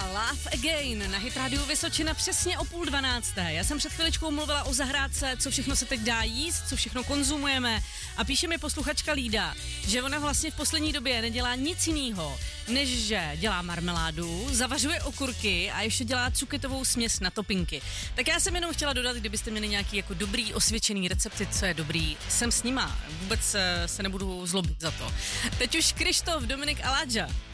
Love Again na Hit Radio Vysočina přesně o 11:30. Já jsem před chviličkou mluvila o zahrádce, co všechno se teď dá jíst, co všechno konzumujeme a píše mi posluchačka Lída, že ona vlastně v poslední době nedělá nic jiného, než že dělá marmeládu, zavařuje okurky a ještě dělá cuketovou směs na topinky. Tak já jsem jenom chtěla dodat, kdybyste měli nějaký jako dobrý osvědčený recepty, co je dobrý, jsem s nima. Vůbec se nebudu zlobit za to. Teď už Krištof, Dominik Aladža.